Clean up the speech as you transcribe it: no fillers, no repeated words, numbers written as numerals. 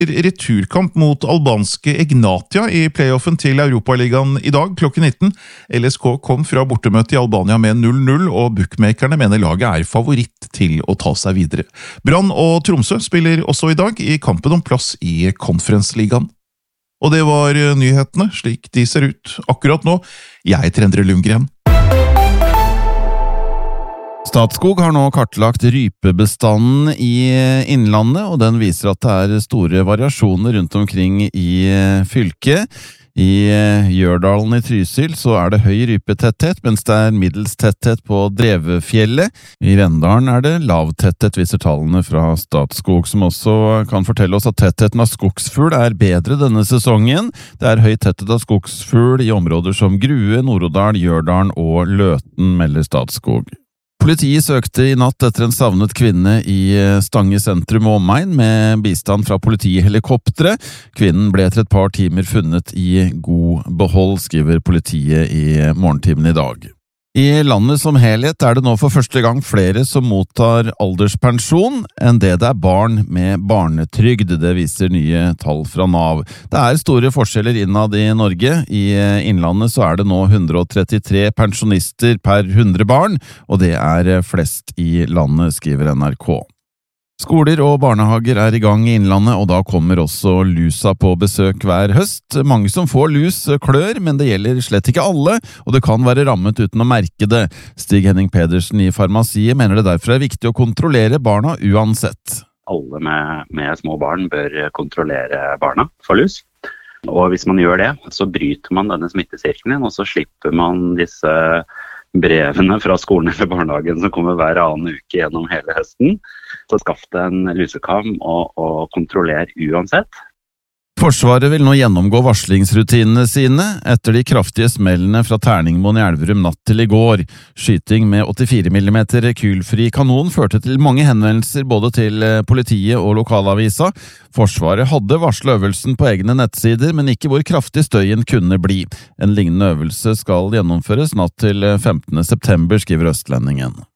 returkamp mot albanske Egnatia i playoffen til Europaligaen i dag klokken 19. LSK kom fra bortemøte i Albania med 0-0, og bookmakerne mener laget er favoritt til å ta seg videre. Brann og Tromsø spiller også i dag i kampen om plass i Konferensligaen. Og det var nyhetene, slik de ser ut akkurat nå. Jeg heter Endre Lundgren. Statskog har nå kartlagt rypebestanden i innlandet, og den viser at det er store variasjoner rundt omkring i fylket. I Gjørdalen i Trysil så er det høy rypetetthet, mens det er middels tetthet på Drevefjellet. I Rendalen er det lav tetthet, viser tallene fra Statskog, som også kan fortelle oss at tettheten av skogsfugl er bedre denne sesongen. Det er høy tetthet av skogsfugl i områder som Grue, Nord-Odal, Gjørdalen og Løten, melder Statskog. Politiet søkte i natt etter en savnet kvinne i Stange sentrum og omegn med bistand fra politihelikoptre. Kvinnen ble etter et par timer funnet i god behold, skriver politiet i morgentimen i dag. I landet som helhet er det nå for første gang flere som mottar alderspensjon enn det er barn med barnetrygd, det viser nye tall fra Nav. Det er store forskjeller innad i Norge. I innlandet så er det nå 133 pensjonister per 100 barn, og det er flest i landet, skriver NRK. Skoler og barnehager er i gang i innlandet, og da kommer også lusa på besøk hver høst. Mange som får lus klør, men det gjelder slett ikke alle, og det kan være rammet uten å merke det. Stig Henning Pedersen i Farmasiet mener det derfor er viktig å kontrollere barna uansett. Alle med små barn bør kontrollere barna for lus. Og hvis man gjør det, så bryter man denne smittesirkelen, og så slipper man disse brevene fra skolen eller barnehagen som kommer hver annen uke gjennom hele høsten. Så skaff deg en lusekam og kontroller uansett. Forsvaret vil nå gjennomgå varslingsrutinene sine etter de kraftige smellene fra Terningmoen i Elverum natt til i går. Skyting med 84 mm rekylfri kanon førte til mange henvendelser både til politiet og lokalavisa. Forsvaret hadde varslet øvelsen på egne nettsider, men ikke hvor kraftig støyen kunne bli. En lignende øvelse skal gjennomføres natt til 15. september, skriver Østlendingen.